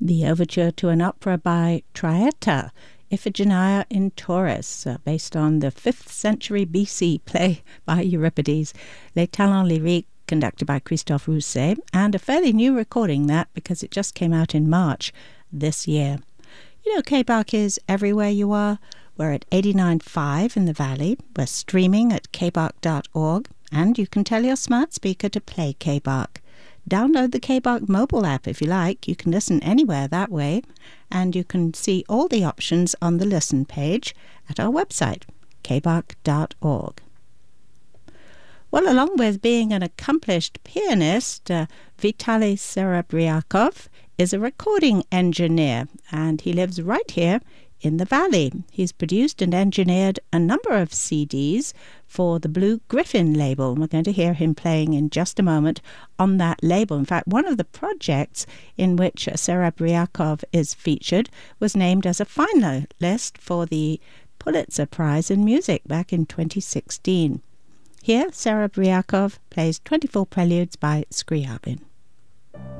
the overture to an opera by Traetta, Iphigenia in Tauris, based on the 5th century BC play by Euripides, Les Talents Lyriques, conducted by Christophe Rousset, and a fairly new recording that because it just came out in March this year. You know, K-Bach is everywhere you are. We're at 89.5 in the Valley. We're streaming at kbach.org, and you can tell your smart speaker to play K-Bach. Download the K-Bach mobile app if you like. You can listen anywhere that way, and you can see all the options on the listen page at our website, kbach.org. Well, along with being an accomplished pianist, Vitaly Serebriakov is a recording engineer, and he lives right here in the Valley. He's produced and engineered a number of CDs for the Blue Griffin label. We're going to hear him playing in just a moment on that label. In fact, one of the projects in which Serebriakov is featured was named as a finalist for the Pulitzer Prize in Music back in 2016. Here, Serebriakov plays 24 Preludes by Scriabin.